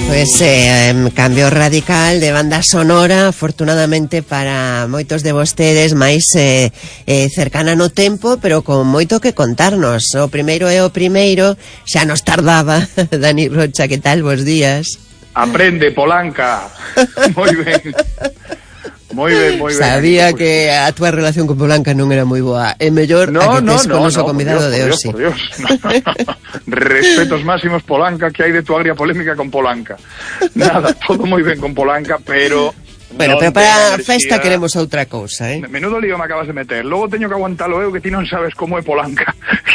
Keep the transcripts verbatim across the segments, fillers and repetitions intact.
Pois eh, cambio radical de banda sonora, afortunadamente para moitos de vostedes, máis eh, eh, cercana no tempo, pero con moito que contarnos. O primeiro é o primeiro, xa nos tardaba. Dani Rocha, que tal? Bos días. Aprende, Polanca. Moi ben. Moi ben, moi ben. Sabía pues, que a túa relación con Polanca non era moi boa. É mellor no, a que no, tes no, con o noso no, convidado por Dios, de hoxe. Por Dios, por Dios. No. Respetos máximos, Polanca, que hai de tu agria polémica con Polanca. Nada, todo moi ben con Polanca, pero... Bueno, pero para a festa queremos outra cousa, eh? Menudo lío me acabas de meter. Logo teño que aguantalo eu, que ti non sabes como é Polanca.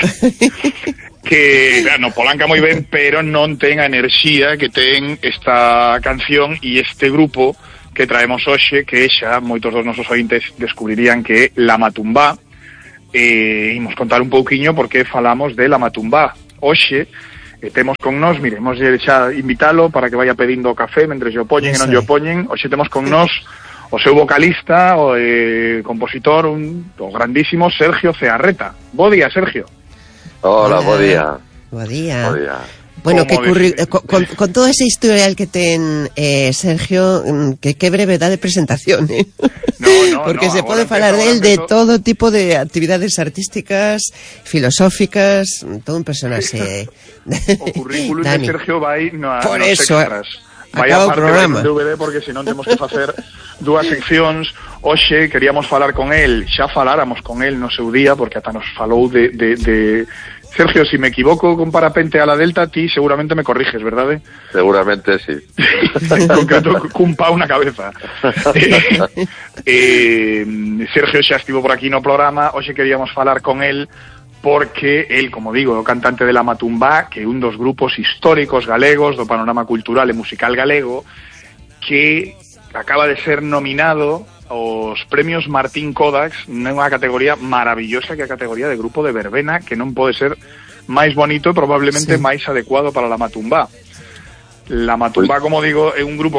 Que, no, Polanca moi ben, pero non ten a enerxía que ten esta canción e este grupo que traemos hoxe, que xa moitos dos nosos ointes descubrirían que La Matumbá. E imos contar un pouquiño porque falamos de La Matumbá. Hoxe eh, temos con nós, miremos xa invitalo para que vaya pedindo o café mentre yo poñen e non yo poñen. Hoxe temos con nós o seu vocalista, o eh, compositor, un, o grandísimo Sergio Cearreta. Bo día, Sergio. Hola, bo día. Bo día. Bo día. Bueno, que curri... con, con, con todo ese historial que ten eh, Sergio, que que brevedade de presentación, eh? No, no, porque no, se pode falar del de todo tipo de actividades artísticas, filosóficas, todo un personaje. O currículum de Sergio vai no, Por nos eso, extras. Vai a parte do D V D, porque senón temos que facer dúas seccións. Hoxe queríamos falar con el, xa faláramos con el no seu día, porque ata nos falou de... de, de... Sergio, si me equivoco con parapente a la Delta, ti seguramente me corriges, ¿verdad? Seguramente sí. Concreto, cun pau na cabeza. eh, eh, Sergio xa estivo por aquí no programa, hoxe queríamos falar con el porque el, como digo, o cantante de La Matumbá, que é un dos grupos históricos galegos do panorama cultural e musical galego, que acaba de ser nominado os premios Martín Kodax nunha categoría maravillosa, que é a categoría de grupo de verbena, que non pode ser máis bonito e probablemente sí. máis adecuado para La Matumbá. La Matumbá, como digo, é un grupo